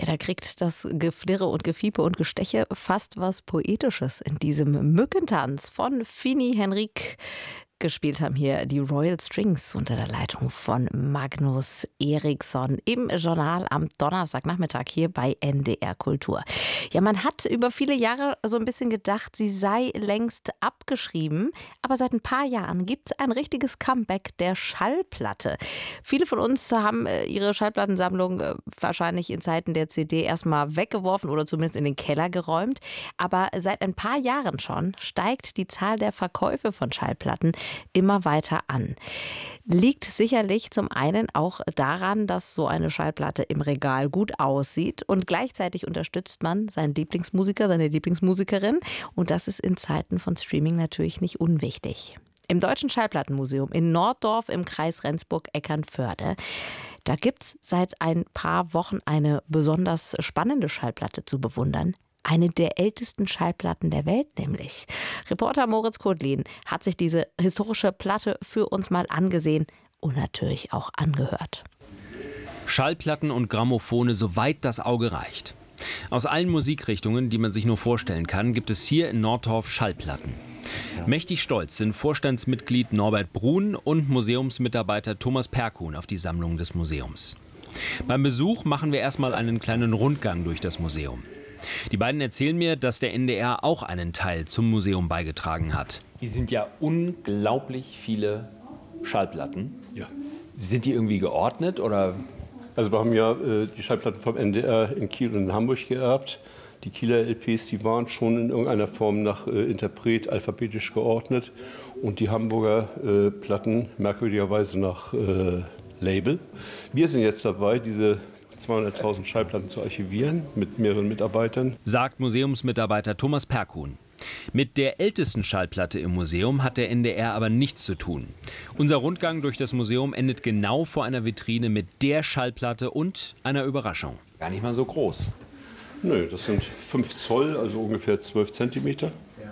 Ja, da kriegt das Geflirre und Gefiepe und Gesteche fast was Poetisches in diesem Mückentanz von Fini Henrique. Gespielt haben hier die Royal Strings unter der Leitung von Magnus Eriksson im Journal am Donnerstagnachmittag hier bei NDR Kultur. Ja, man hat über viele Jahre so ein bisschen gedacht, sie sei längst abgeschrieben. Aber seit ein paar Jahren gibt es ein richtiges Comeback der Schallplatte. Viele von uns haben ihre Schallplattensammlung wahrscheinlich in Zeiten der CD erstmal weggeworfen oder zumindest in den Keller geräumt. Aber seit ein paar Jahren schon steigt die Zahl der Verkäufe von Schallplatten immer weiter an. Liegt sicherlich zum einen auch daran, dass so eine Schallplatte im Regal gut aussieht und gleichzeitig unterstützt man seinen Lieblingsmusiker, seine Lieblingsmusikerin und das ist in Zeiten von Streaming natürlich nicht unwichtig. Im Deutschen Schallplattenmuseum in Norddorf im Kreis Rendsburg-Eckernförde, da gibt es seit ein paar Wochen eine besonders spannende Schallplatte zu bewundern. Eine der ältesten Schallplatten der Welt nämlich. Reporter Moritz Kodlin hat sich diese historische Platte für uns mal angesehen und natürlich auch angehört. Schallplatten und Grammophone, soweit das Auge reicht. Aus allen Musikrichtungen, die man sich nur vorstellen kann, gibt es hier in Norddorf Schallplatten. Mächtig stolz sind Vorstandsmitglied Norbert Brun und Museumsmitarbeiter Thomas Perkuhn auf die Sammlung des Museums. Beim Besuch machen wir erstmal einen kleinen Rundgang durch das Museum. Die beiden erzählen mir, dass der NDR auch einen Teil zum Museum beigetragen hat. Hier sind ja unglaublich viele Schallplatten. Ja. Sind die irgendwie geordnet oder? Also wir haben ja die Schallplatten vom NDR in Kiel und in Hamburg geerbt. Die Kieler LPs, die waren schon in irgendeiner Form nach Interpret alphabetisch geordnet. Und die Hamburger Platten merkwürdigerweise nach Label. Wir sind jetzt dabei, diese 200.000 Schallplatten zu archivieren mit mehreren Mitarbeitern. Sagt Museumsmitarbeiter Thomas Perkuhn. Mit der ältesten Schallplatte im Museum hat der NDR aber nichts zu tun. Unser Rundgang durch das Museum endet genau vor einer Vitrine mit der Schallplatte und einer Überraschung. Gar nicht mal so groß. Nö, das sind 5 Zoll, also ungefähr 12 Zentimeter.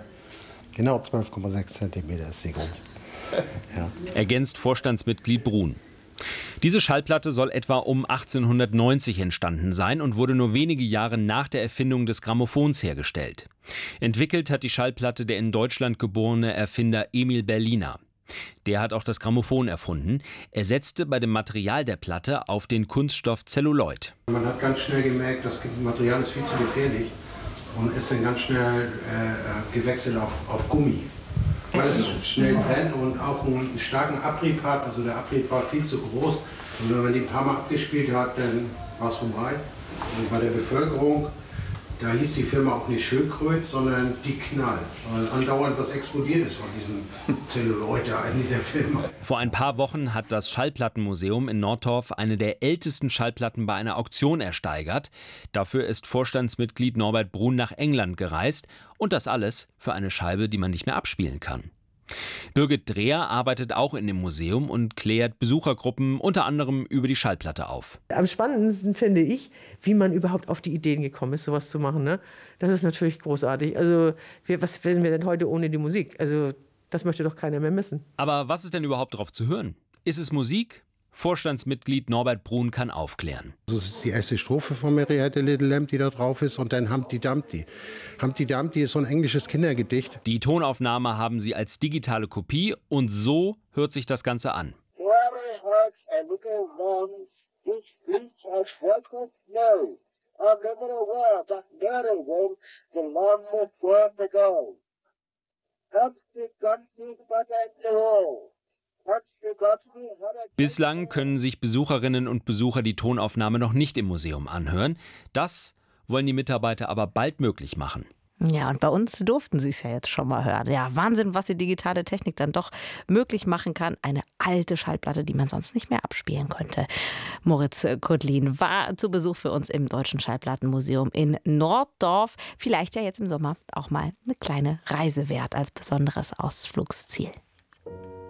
Genau, 12,6 Zentimeter ist sie groß. Ja. Ergänzt Vorstandsmitglied Brun. Diese Schallplatte soll etwa um 1890 entstanden sein und wurde nur wenige Jahre nach der Erfindung des Grammophons hergestellt. Entwickelt hat die Schallplatte der in Deutschland geborene Erfinder Emil Berliner. Der hat auch das Grammophon erfunden. Er setzte bei dem Material der Platte auf den Kunststoff Zelluloid. Man hat ganz schnell gemerkt, das Material ist viel zu gefährlich und ist dann ganz schnell gewechselt auf Gummi. Weil es schnell brennt und auch einen starken Abrieb hat. Also der Abrieb war viel zu groß. Und wenn man die ein paar Mal abgespielt hat, dann war es vorbei. Und bei der Bevölkerung, da hieß die Firma auch nicht Schildkröt, sondern die Knall. Weil andauernd was explodiert ist von diesem Zelluloid da in dieser Firma. Vor ein paar Wochen hat das Schallplattenmuseum in Norddorf eine der ältesten Schallplatten bei einer Auktion ersteigert. Dafür ist Vorstandsmitglied Norbert Brun nach England gereist. Und das alles für eine Scheibe, die man nicht mehr abspielen kann. Birgit Dreher arbeitet auch in dem Museum und klärt Besuchergruppen unter anderem über die Schallplatte auf. Am spannendsten finde ich, wie man überhaupt auf die Ideen gekommen ist, sowas zu machen. Ne? Das ist natürlich großartig. Also was wären wir denn heute ohne die Musik? Also das möchte doch keiner mehr missen. Aber was ist denn überhaupt drauf zu hören? Ist es Musik? Vorstandsmitglied Norbert Brun kann aufklären. Das ist die erste Strophe von Mary Had a Little Lamb, die da drauf ist, und dann Humpty Dumpty. Humpty Dumpty ist so ein englisches Kindergedicht. Die Tonaufnahme haben sie als digitale Kopie und so hört sich das Ganze an. Bislang können sich Besucherinnen und Besucher die Tonaufnahme noch nicht im Museum anhören. Das wollen die Mitarbeiter aber bald möglich machen. Ja, und bei uns durften sie es ja jetzt schon mal hören. Ja, Wahnsinn, was die digitale Technik dann doch möglich machen kann. Eine alte Schallplatte, die man sonst nicht mehr abspielen konnte. Moritz Kodlin war zu Besuch für uns im Deutschen Schallplattenmuseum in Norddorf. Vielleicht ja jetzt im Sommer auch mal eine kleine Reise wert als besonderes Ausflugsziel.